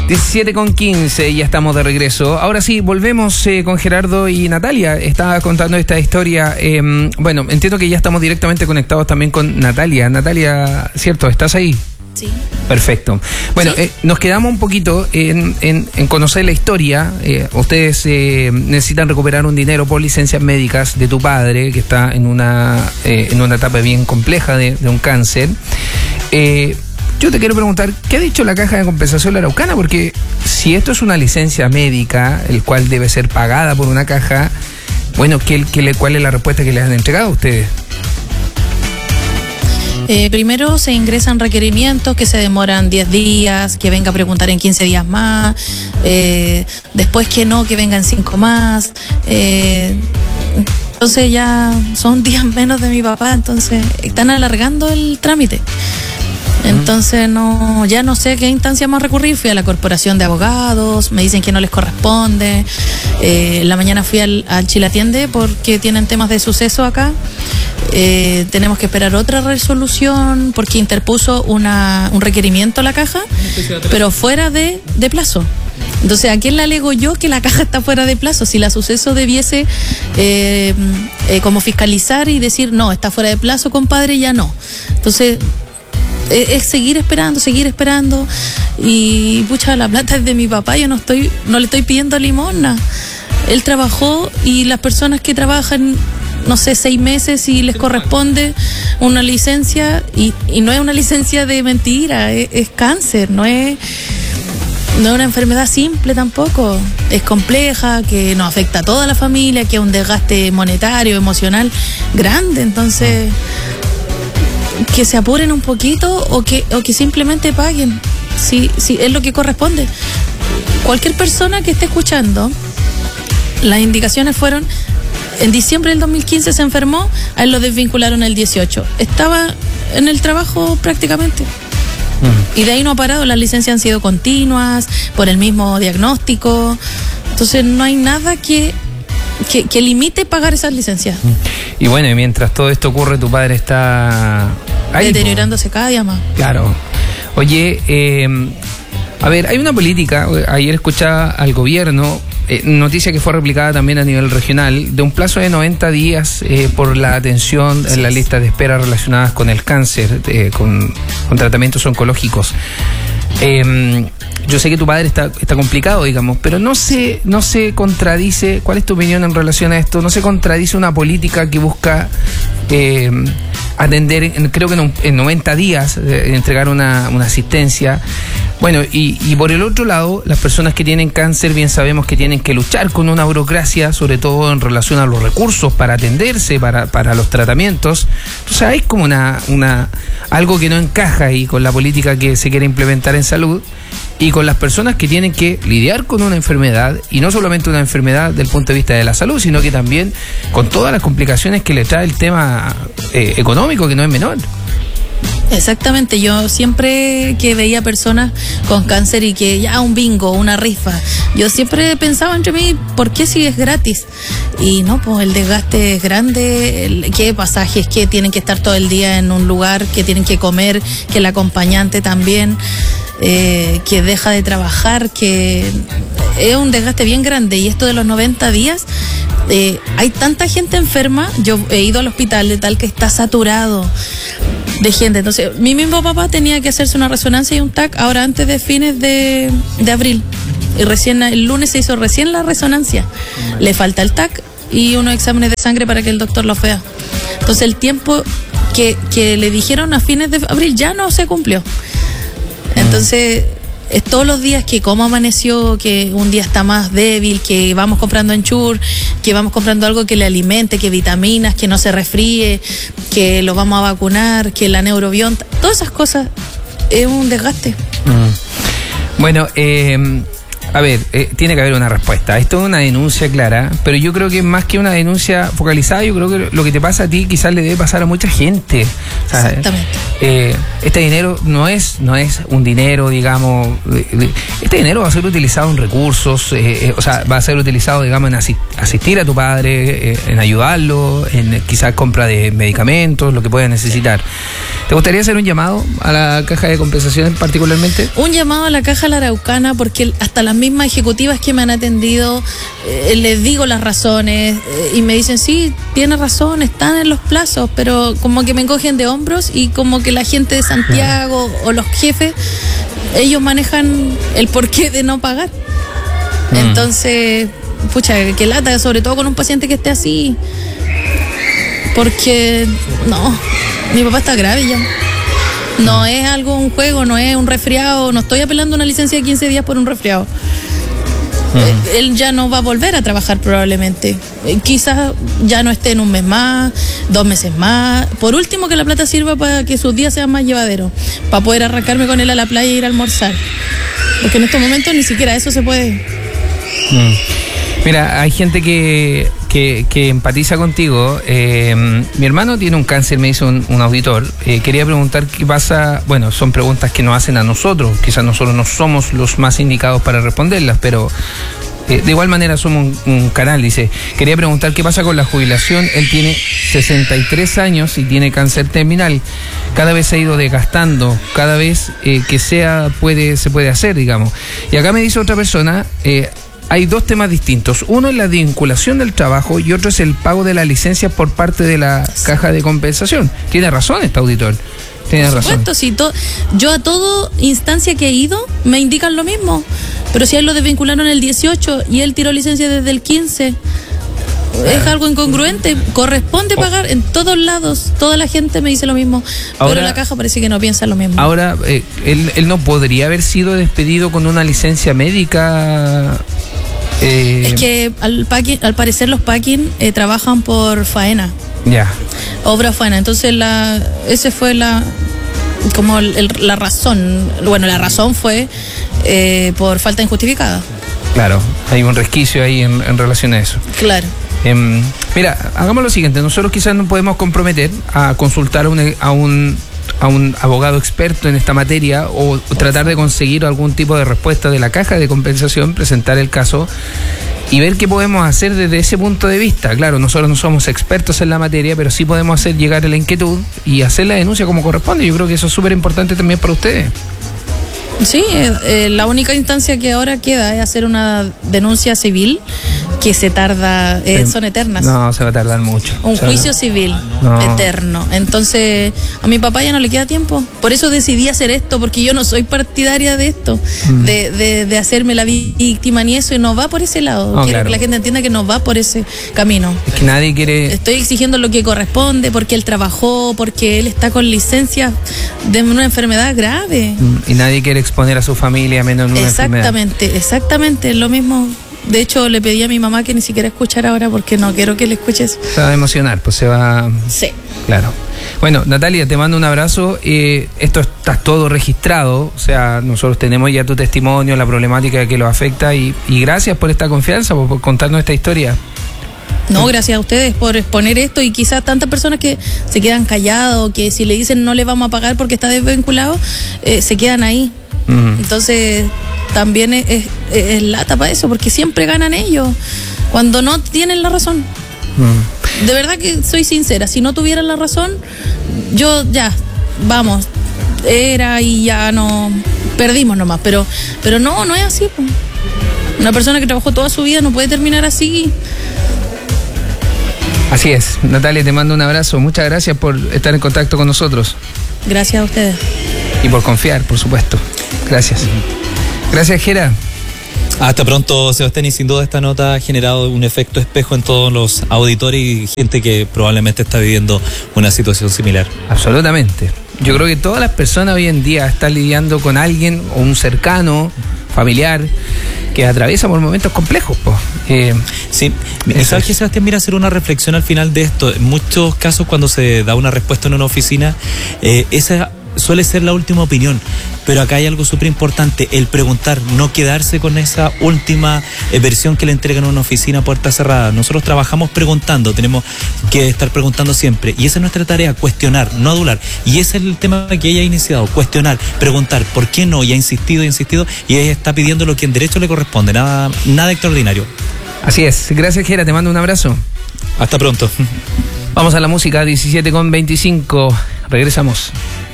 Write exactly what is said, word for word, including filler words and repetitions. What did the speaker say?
diecisiete con quince, ya estamos de regreso. Ahora sí, volvemos eh, con Gerardo y Natalia. Estaba contando esta historia. Eh, bueno, entiendo que ya estamos directamente conectados también con Natalia. Natalia, ¿cierto? ¿Estás ahí? Sí. Perfecto. Bueno, ¿sí? eh, nos quedamos un poquito en, en, en conocer la historia. Eh, ustedes eh, necesitan recuperar un dinero por licencias médicas de tu padre, que está en una, eh, en una etapa bien compleja de, de un cáncer. Eh, Yo te quiero preguntar, ¿qué ha dicho la Caja de Compensación La Araucana? Porque si esto es una licencia médica, el cual debe ser pagada por una caja, bueno, ¿qué, qué le, ¿cuál es la respuesta que les han entregado a ustedes? Eh, primero se ingresan requerimientos que se demoran diez días, que venga a preguntar en quince días más, eh, después que no, que vengan cinco más. Eh, entonces ya son días menos de mi papá, entonces están alargando el trámite. Entonces no, ya no sé qué instancia más recurrir. Fui a la corporación de abogados, me dicen que no les corresponde. Eh, en la mañana fui al, al Chile Atiende porque tienen temas de suceso acá. Eh, tenemos que esperar otra resolución porque interpuso una, un requerimiento a la caja, pero fuera de, de plazo. Entonces, ¿a quién le alego yo que la caja está fuera de plazo? Si la suceso debiese eh, eh, como fiscalizar y decir, no, está fuera de plazo, compadre, ya no. Entonces, es seguir esperando, seguir esperando y pucha, la plata es de mi papá, yo no estoy, no le estoy pidiendo limosna. Él trabajó y las personas que trabajan, no sé, seis meses y les corresponde una licencia y, y no es una licencia de mentira, es, es cáncer, no es, no es una enfermedad simple tampoco, es compleja, que nos afecta a toda la familia, que es un desgaste monetario, emocional grande, entonces que se apuren un poquito o que, o que simplemente paguen, si, si es lo que corresponde. Cualquier persona que esté escuchando, las indicaciones fueron, en diciembre del dos mil quince se enfermó, a él lo desvincularon el dieciocho. Estaba en el trabajo prácticamente. Uh-huh. Y de ahí no ha parado, las licencias han sido continuas, por el mismo diagnóstico. Entonces no hay nada que... Que, que limite pagar esas licencias. Y bueno, y mientras todo esto ocurre, tu padre está ahí, deteriorándose cada día más. Claro. Oye, eh, a ver, hay una política, ayer escuchaba al gobierno, eh, noticia que fue replicada también a nivel regional, de un plazo de noventa días eh, por la atención en la lista de espera relacionadas con el cáncer, eh, con, con tratamientos oncológicos. Eh, yo sé que tu padre está, está complicado, digamos, pero no se, no se contradice, ¿cuál es tu opinión en relación a esto? No se contradice una política que busca eh, atender, en, creo que en, un, en noventa días, eh, entregar una, una asistencia. Bueno, y, y por el otro lado, las personas que tienen cáncer bien sabemos que tienen que luchar con una burocracia, sobre todo en relación a los recursos para atenderse, para, para los tratamientos. Entonces hay como una, una algo que no encaja ahí con la política que se quiere implementar en salud y con las personas que tienen que lidiar con una enfermedad, y no solamente una enfermedad del punto de vista de la salud, sino que también con todas las complicaciones que le trae el tema eh, económico, que no es menor. Exactamente, yo siempre que veía personas con cáncer y que ya un bingo, una rifa, yo siempre pensaba entre mí, ¿por qué si es gratis? Y no, pues el desgaste es grande, el, qué pasajes, que tienen que estar todo el día en un lugar, que tienen que comer, que el acompañante también, eh, que deja de trabajar, que es un desgaste bien grande. Y esto de los noventa días, eh, hay tanta gente enferma, yo he ido al hospital de tal que está saturado de gente. Entonces, mi mismo papá tenía que hacerse una resonancia y un T A C ahora antes de fines de, de abril. Y recién el lunes se hizo recién la resonancia. Vale. Le falta el T A C y unos exámenes de sangre para que el doctor lo vea. Entonces, el tiempo que, que le dijeron a fines de abril ya no se cumplió. Entonces, es todos los días que cómo amaneció, que un día está más débil, que vamos comprando Ensure, que vamos comprando algo que le alimente, que vitaminas, que no se resfríe, que lo vamos a vacunar, que la neurobionta, todas esas cosas es un desgaste. Mm. Bueno, eh, A ver, eh, tiene que haber una respuesta. Esto es una denuncia clara, pero yo creo que más que una denuncia focalizada, yo creo que lo que te pasa a ti quizás le debe pasar a mucha gente. O sea, Exactamente. Eh, este dinero no es no es un dinero, digamos, de, de, este dinero va a ser utilizado en recursos, eh, eh, o sea, va a ser utilizado, digamos, en asi- asistir a tu padre, eh, en ayudarlo, en eh, quizás compra de medicamentos, lo que pueda necesitar. ¿Te gustaría hacer un llamado a la caja de compensación particularmente? Un llamado a la Caja La Araucana, porque hasta las mismas ejecutivas que me han atendido, eh, les digo las razones eh, y me dicen, sí, tiene razón, están en los plazos, pero como que me encogen de hombros y como que la gente de Santiago o los jefes, ellos manejan el porqué de no pagar. Mm. Entonces, pucha, que lata, sobre todo con un paciente que esté así, porque no, mi papá está grave ya. No es algo, un juego, no es un resfriado, no estoy apelando a una licencia de quince días por un resfriado. Uh-huh. Él ya no va a volver a trabajar probablemente. Quizás ya no esté en un mes más, dos meses más. Por último, que la plata sirva para que sus días sean más llevaderos, para poder arrancarme con él a la playa e ir a almorzar. Porque en estos momentos ni siquiera eso se puede. Mm. Mira, hay gente que, que, que empatiza contigo. Eh, mi hermano tiene un cáncer, me hizo un, un auditor. Eh, quería preguntar qué pasa. Bueno, son preguntas que nos hacen a nosotros. Quizás nosotros no somos los más indicados para responderlas, pero eh, de igual manera somos un, un canal. Dice, quería preguntar qué pasa con la jubilación. Él tiene sesenta y tres años y tiene cáncer terminal. Cada vez se ha ido desgastando, cada vez eh, que sea puede se puede hacer, digamos. Y acá me dice otra persona, eh, hay dos temas distintos. Uno es la vinculación del trabajo y otro es el pago de la licencia por parte de la caja de compensación. Tiene razón este auditor. Tiene por razón. Supuesto, si to- yo a toda instancia que he ido me indican lo mismo. Pero si a él lo desvincularon el dieciocho y él tiró licencia desde el quince, es algo incongruente. Corresponde pagar en todos lados. Toda la gente me dice lo mismo. Ahora, pero la caja parece que no piensa lo mismo. Ahora, eh, él, él no podría haber sido despedido con una licencia médica. Eh... Es que al, packing, al parecer los packing eh, trabajan por faena. Ya. Yeah. Obra faena. Entonces la, ese fue la como el, el, la razón. Bueno, la razón fue eh, por falta injustificada. Claro, hay un resquicio ahí en, en relación a eso. Claro. Eh, mira, hagamos lo siguiente. Nosotros quizás nos podemos comprometer a consultar a un, a un a un abogado experto en esta materia o tratar de conseguir algún tipo de respuesta de la caja de compensación, presentar el caso y ver qué podemos hacer desde ese punto de vista. Claro, nosotros no somos expertos en la materia, pero sí podemos hacer llegar la inquietud y hacer la denuncia como corresponde. Yo creo que eso es súper importante también para ustedes. Sí, eh, la única instancia que ahora queda es hacer una denuncia civil que se tarda, eh, son eternas. No, se va a tardar mucho. Un o sea, juicio civil no. eterno. Entonces, a mi papá ya no le queda tiempo. Por eso decidí hacer esto, porque yo no soy partidaria de esto, mm. de, de, de hacerme la víctima ni eso, y no va por ese lado. No, Quiero claro. que la gente entienda que no va por ese camino. Es que nadie quiere... Estoy exigiendo lo que corresponde, porque él trabajó, porque él está con licencia de una enfermedad grave. Y nadie quiere exponer a su familia menos en una exactamente, enfermedad. Exactamente, lo mismo. De hecho, le pedí a mi mamá que ni siquiera escuchara ahora porque no quiero que le escuches. Se va a emocionar, pues se va... Sí. Claro. Bueno, Natalia, te mando un abrazo. Eh, esto está todo registrado, o sea, nosotros tenemos ya tu testimonio, la problemática que lo afecta y, y gracias por esta confianza, por, por contarnos esta historia. No, gracias a ustedes por exponer esto y quizás tantas personas que se quedan callados, que si le dicen no le vamos a pagar porque está desvinculado, eh, se quedan ahí. Uh-huh. Entonces, también es, es, es lata para eso, porque siempre ganan ellos cuando no tienen la razón. Uh-huh. De verdad que soy sincera, si no tuvieran la razón, yo ya, vamos, era y ya no, perdimos nomás, pero, pero no, no es así. Pues. Una persona que trabajó toda su vida no puede terminar así. Así es, Natalia, te mando un abrazo, muchas gracias por estar en contacto con nosotros. Gracias a ustedes. Y por confiar, por supuesto. Gracias. Gracias, Gera. Hasta pronto, Sebastián, y sin duda esta nota ha generado un efecto espejo en todos los auditores y gente que probablemente está viviendo una situación similar. Absolutamente. Yo creo que todas las personas hoy en día están lidiando con alguien o un cercano, familiar, que atraviesa por momentos complejos. Pues. Eh, sí, ¿sabes qué, Sebastián? Mira, hacer una reflexión al final de esto. En muchos casos, cuando se da una respuesta en una oficina, eh, esa suele ser la última opinión, pero acá hay algo súper importante, el preguntar, no quedarse con esa última eh, versión que le entregan a una oficina a puerta cerrada. Nosotros trabajamos preguntando, tenemos que estar preguntando siempre, y esa es nuestra tarea, cuestionar, no adular, y ese es el tema que ella ha iniciado, cuestionar, preguntar, ¿por qué no? Y ha insistido, ha insistido, y ella está pidiendo lo que en derecho le corresponde, nada, nada extraordinario. Así es, gracias Jera, te mando un abrazo. Hasta pronto. Vamos a la música, diecisiete con veinticinco, regresamos.